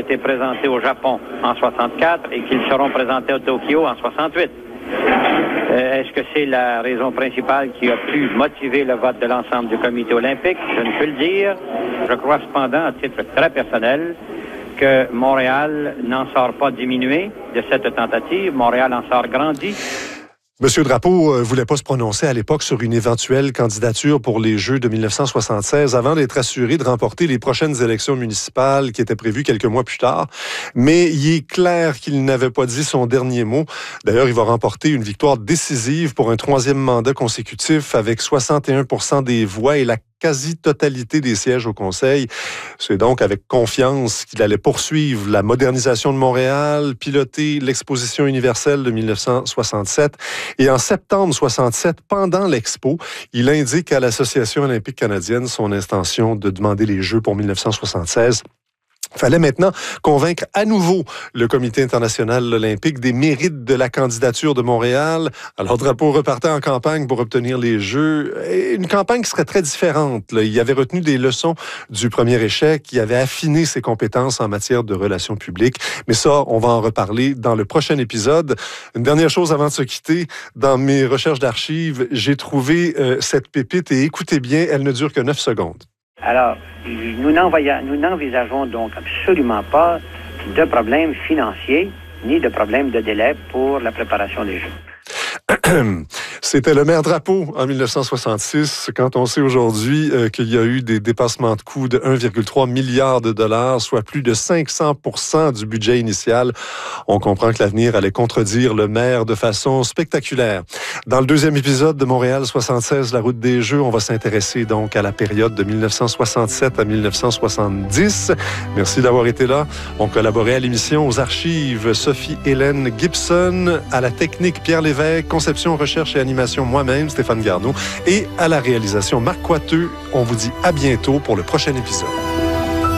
été présentés au Japon en 64 et qu'ils seront présentés à Tokyo en 68. Est-ce que c'est la raison principale qui a pu motiver le vote de l'ensemble du comité olympique? Je ne peux le dire. Je crois cependant, à titre très personnel, que Montréal n'en sort pas diminué de cette tentative. Montréal en sort grandi. Monsieur Drapeau voulait pas se prononcer à l'époque sur une éventuelle candidature pour les Jeux de 1976 avant d'être assuré de remporter les prochaines élections municipales qui étaient prévues quelques mois plus tard. Mais il est clair qu'il n'avait pas dit son dernier mot. D'ailleurs, il va remporter une victoire décisive pour un 3e mandat consécutif avec 61% des voix et la quasi-totalité des sièges au Conseil. C'est donc avec confiance qu'il allait poursuivre la modernisation de Montréal, piloter l'exposition universelle de 1967. Et en septembre 67, pendant l'Expo, il indique à l'Association olympique canadienne son intention de demander les Jeux pour 1976. Il fallait maintenant convaincre à nouveau le Comité international olympique des mérites de la candidature de Montréal. Alors, Drapeau repartait en campagne pour obtenir les Jeux. Et une campagne qui serait très différente. Là. Il avait retenu des leçons du premier échec. Il avait affiné ses compétences en matière de relations publiques. Mais ça, on va en reparler dans le prochain épisode. Une dernière chose avant de se quitter. Dans mes recherches d'archives, j'ai trouvé cette pépite et écoutez bien, elle ne dure que 9 secondes. Alors, nous n'envisageons donc absolument pas de problème financier ni de problème de délai pour la préparation des Jeux. C'était le maire Drapeau en 1966, quand on sait aujourd'hui qu'il y a eu des dépassements de coûts de 1,3 milliard de dollars, soit plus de 500% du budget initial. On comprend que l'avenir allait contredire le maire de façon spectaculaire. Dans le deuxième épisode de Montréal 76, la route des Jeux, on va s'intéresser donc à la période de 1967 à 1970. Merci d'avoir été là. On collaborait à l'émission, aux archives Sophie-Hélène Gibson, à la technique Pierre Lévesque, conception, recherche et animation moi-même, Stéphane Garneau, et à la réalisation Marc Coiteux. On vous dit à bientôt pour le prochain épisode.